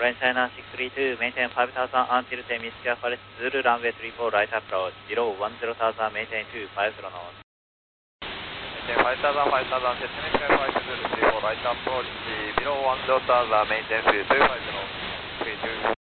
Orange China 632, maintain 5000 until 10 minutes clear Zulu runway 34 right approach, below 10,000, maintain 250 knots. Maintain 5000, 5000, set minutes clear Zulu 34 right approach, below 10,000, maintain 250 knots.